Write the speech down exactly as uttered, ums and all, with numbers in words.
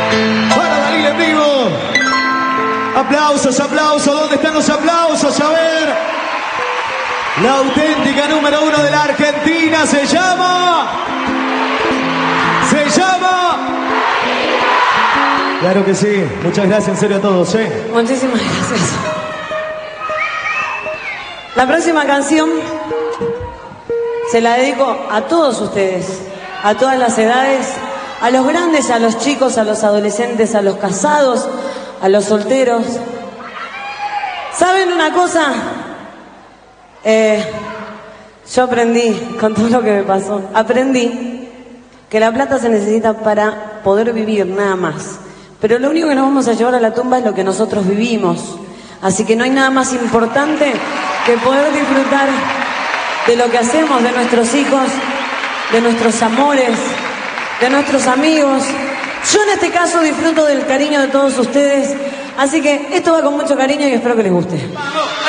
Para Dalila en vivo. Aplausos, aplausos. ¿Dónde están los aplausos? A ver. La auténtica número uno de la Argentina se llama... Se llama... Claro que sí. Muchas gracias en serio a todos, ¿eh? Muchísimas gracias. La próxima canción se la dedico a todos ustedes, a todas las edades, a los grandes, a los chicos, a los adolescentes, a los casados, a los solteros. ¿Saben una cosa? Eh, yo aprendí, con todo lo que me pasó, aprendí que la plata se necesita para poder vivir, nada más. Pero lo único que nos vamos a llevar a la tumba es lo que nosotros vivimos. Así que no hay nada más importante que poder disfrutar de lo que hacemos, de nuestros hijos, de nuestros amores, de nuestros amigos. Yo en este caso disfruto del cariño de todos ustedes, así que esto va con mucho cariño y espero que les guste.